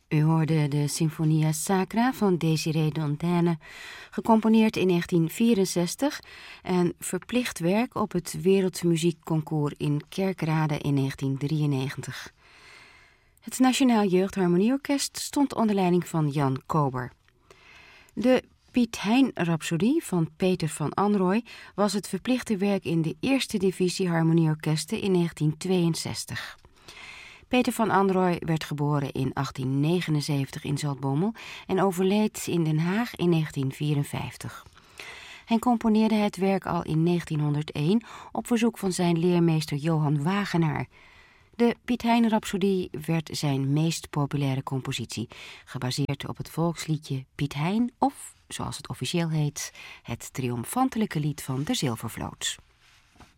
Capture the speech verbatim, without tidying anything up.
U hoorde de Sinfonia Sacra van Désiré Dantès, gecomponeerd in negentien vierenzestig en verplicht werk op het Wereldmuziekconcours in Kerkrade in negentien drieënnegentig. Het Nationaal Jeugdharmonieorkest stond onder leiding van Jan Kober. De Piet Hein-rhapsodie van Peter van Anrooy was het verplichte werk in de eerste divisie harmonieorkesten in negentien tweeënzestig. Peter van Anrooy werd geboren in achttien negenenzeventig in Zaltbommel en overleed in Den Haag in negentien vierenvijftig. Hij componeerde het werk al in negentienhonderdéén op verzoek van zijn leermeester Johan Wagenaar. De Piet Hein-rhapsodie werd zijn meest populaire compositie, gebaseerd op het volksliedje Piet Hein of, zoals het officieel heet, het triomfantelijke lied van de Zilvervloot.